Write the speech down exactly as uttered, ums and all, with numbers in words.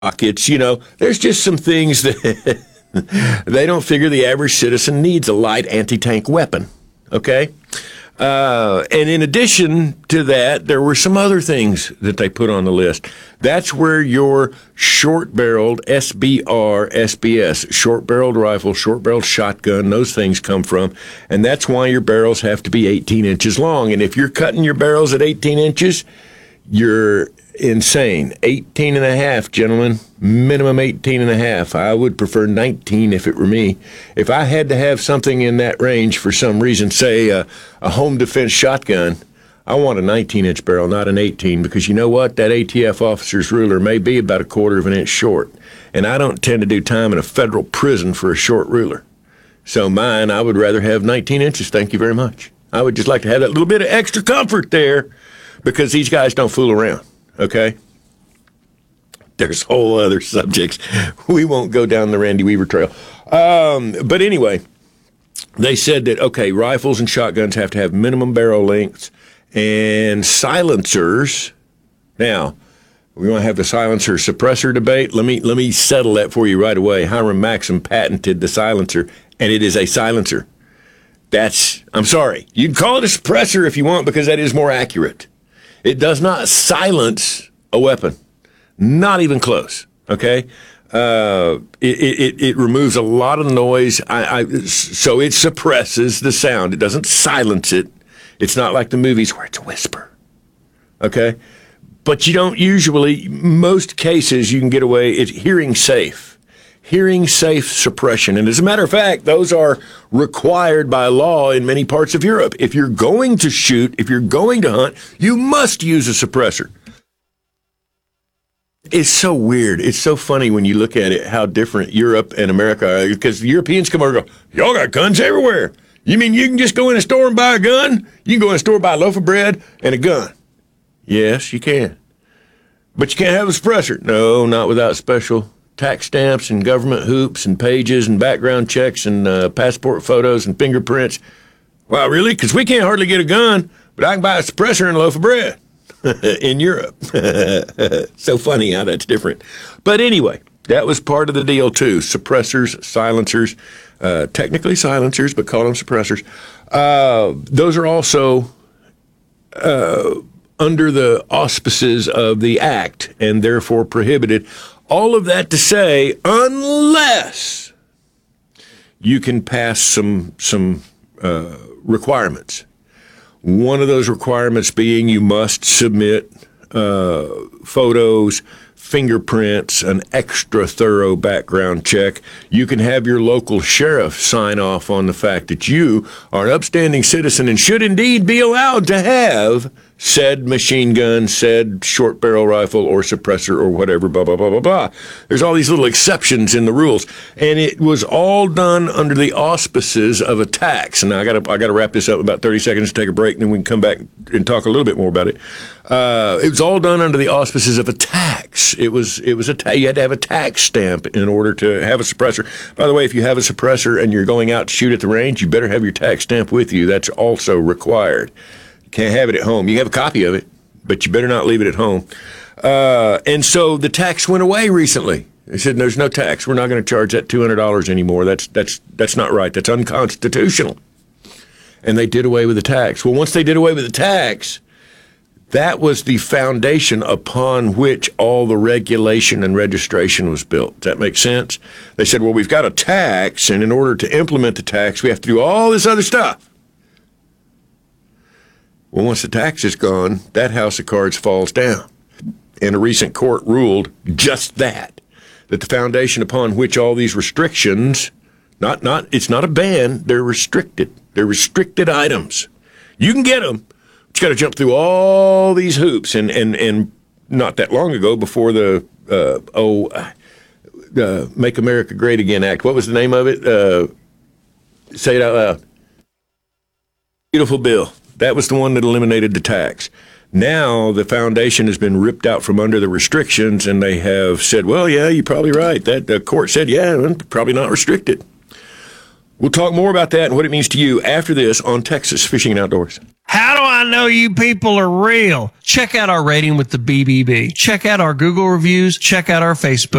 pockets. You know, there's just some things that they don't figure the average citizen needs a light anti-tank weapon. Okay? Uh, and in addition to that, there were some other things that they put on the list. That's where your short-barreled S B R, S B S, short-barreled rifle, short-barreled shotgun, those things come from. And that's why your barrels have to be eighteen inches long. And if you're cutting your barrels at eighteen inches, you're insane. eighteen and a half, gentlemen. Minimum eighteen and a half. I would prefer nineteen if it were me. If I had to have something in that range for some reason, say a, a home defense shotgun, I want a nineteen-inch barrel, not an eighteen, because you know what? That A T F officer's ruler may be about a quarter of an inch short. And I don't tend to do time in a federal prison for a short ruler. So mine, I would rather have nineteen inches. Thank you very much. I would just like to have that little bit of extra comfort there because these guys don't fool around. Okay? There's whole other subjects. We won't go down the Randy Weaver trail. Um, but anyway, they said that, okay, rifles and shotguns have to have minimum barrel lengths and silencers. Now, we want to have the silencer suppressor debate. Let me let me settle that for you right away. Hiram Maxim patented the silencer, and it is a silencer. That's, I'm sorry. You can call it a suppressor if you want because that is more accurate. It does not silence a weapon. Not even close, okay? Uh, it, it, it removes a lot of noise, I, I, so it suppresses the sound. It doesn't silence it. It's not like the movies where it's a whisper, okay? But you don't usually, most cases you can get away, it's hearing safe. Hearing safe suppression. And as a matter of fact, those are required by law in many parts of Europe. If you're going to shoot, if you're going to hunt, you must use a suppressor. It's so weird. It's so funny when you look at it, how different Europe and America are. Because the Europeans come over and go, y'all got guns everywhere. You mean you can just go in a store and buy a gun? You can go in a store and buy a loaf of bread and a gun. Yes, you can. But you can't have a suppressor. No, not without special tax stamps and government hoops and pages and background checks and uh, passport photos and fingerprints. Wow, really? Because we can't hardly get a gun, but I can buy a suppressor and a loaf of bread. In Europe. So funny how that's different. But anyway, that was part of the deal too. Suppressors, silencers, uh, technically silencers, but call them suppressors. Uh, those are also uh, under the auspices of the act and therefore prohibited. All of that to say, unless you can pass some, some uh, requirements. One of those requirements being you must submit uh, photos, fingerprints, an extra thorough background check. You can have your local sheriff sign off on the fact that you are an upstanding citizen and should indeed be allowed to have said machine gun, said short barrel rifle or suppressor or whatever, blah, blah, blah, blah, blah. There's all these little exceptions in the rules. And it was all done under the auspices of a tax. And now I got to I got to wrap this up in about thirty seconds to take a break, and then we can come back and talk a little bit more about it. Uh, it was all done under the auspices of a tax. It was it was a ta- you had to have a tax stamp in order to have a suppressor. By the way, if you have a suppressor and you're going out to shoot at the range, you better have your tax stamp with you. That's also required. Can't have it at home. You have a copy of it, but you better not leave it at home. Uh, and so the tax went away recently. They said, there's no tax. We're not going to charge that two hundred dollars anymore. That's that's that's not right. That's unconstitutional. And they did away with the tax. Well, once they did away with the tax, that was the foundation upon which all the regulation and registration was built. Does that make sense? They said, well, we've got a tax, and in order to implement the tax, we have to do all this other stuff. Well, once the tax is gone, that house of cards falls down. And a recent court ruled just that, that the foundation upon which all these restrictions, not, not, it's not a ban, they're restricted. They're restricted items. You can get them, but you got to jump through all these hoops. And, and, and not that long ago, before the, uh, oh, uh, Make America Great Again Act, what was the name of it? Uh, say it out loud. Beautiful bill. That was the one that eliminated the tax. Now the foundation has been ripped out from under the restrictions, and they have said, well, yeah, you're probably right. That the court said, yeah, probably not restricted. We'll talk more about that and what it means to you after this on Texas Fishing and Outdoors. How do I know you people are real? Check out our rating with the B B B. Check out our Google reviews. Check out our Facebook